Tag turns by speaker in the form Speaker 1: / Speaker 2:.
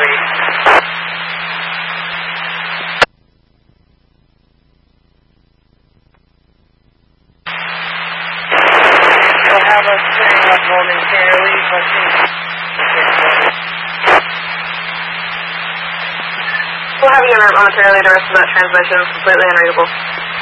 Speaker 1: We'll have us clearing up momentarily, but
Speaker 2: we'll have you alert momentarily. The rest of that transmission is completely unreadable.